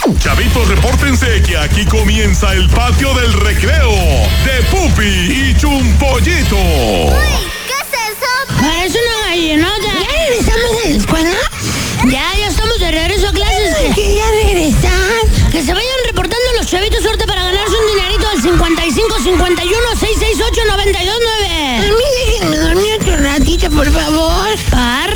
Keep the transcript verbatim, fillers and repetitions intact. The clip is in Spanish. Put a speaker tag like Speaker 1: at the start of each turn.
Speaker 1: Chavitos, repórtense que aquí comienza el patio del recreo de Pupi y Chumpollito.
Speaker 2: Uy, ¿qué es eso?
Speaker 3: Parece una gallinota.
Speaker 2: ¿Ya regresamos a la escuela?
Speaker 3: Ya, ya estamos de regreso a clases.
Speaker 2: Ay, que ya regresan.
Speaker 3: Que se vayan reportando los chavitos suerte para ganarse un dinerito al cincuenta y cinco cincuenta y uno seiscientos sesenta y ocho noventa y dos nueve.
Speaker 2: A mí déjenme dormir otro ratito, por favor.
Speaker 3: Par